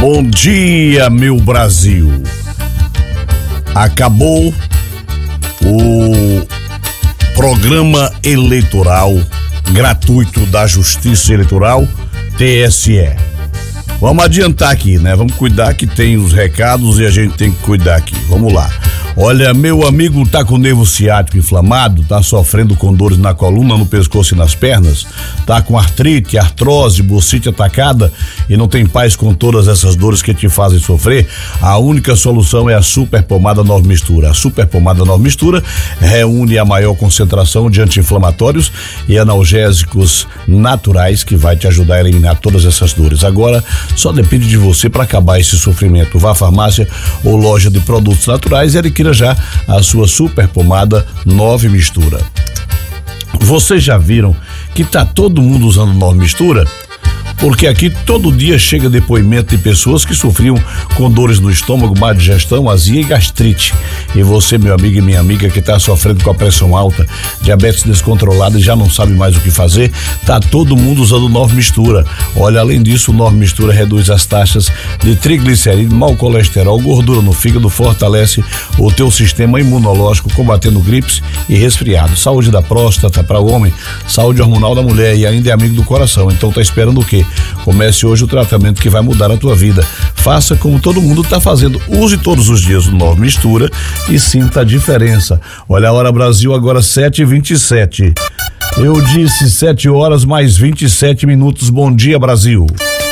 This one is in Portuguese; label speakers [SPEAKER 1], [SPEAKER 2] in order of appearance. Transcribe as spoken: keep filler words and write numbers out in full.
[SPEAKER 1] Bom dia, meu Brasil. Acabou o programa eleitoral gratuito da Justiça Eleitoral, T S E. Vamos adiantar aqui, né? Vamos cuidar que tem os recados e a gente tem que cuidar aqui. Vamos lá. Olha, meu amigo tá com o nervo ciático inflamado, tá sofrendo com dores na coluna, no pescoço e nas pernas, tá com artrite, artrose, bursite atacada e não tem paz com todas essas dores que te fazem sofrer. A única solução é a Super Pomada Nove Mistura. A Super Pomada Nove Mistura reúne a maior concentração de anti-inflamatórios e analgésicos naturais que vai te ajudar a eliminar todas essas dores. Agora, só depende de você para acabar esse sofrimento. Vá à farmácia ou loja de produtos naturais e adquira já a sua Super Pomada Nove Mistura. Vocês já viram que tá todo mundo usando Nove Mistura? Porque aqui todo dia chega depoimento de pessoas que sofriam com dores no estômago, má digestão, azia e gastrite. E você, meu amigo e minha amiga, que está sofrendo com a pressão alta, diabetes descontrolada e já não sabe mais o que fazer, tá todo mundo usando Nove Mistura. Olha, além disso, o Nove Mistura reduz as taxas de triglicerídeos, mau colesterol, gordura no fígado, fortalece o teu sistema imunológico, combatendo gripes e resfriado. Saúde da próstata para o homem, saúde hormonal da mulher e ainda é amigo do coração. Então tá esperando o quê? Comece hoje o tratamento que vai mudar a tua vida. Faça como todo mundo está fazendo. Use todos os dias o Nove Mistura e sinta a diferença. Olha a hora, Brasil, agora sete e vinte e sete. Eu disse sete horas mais vinte e sete minutos. Bom dia, Brasil.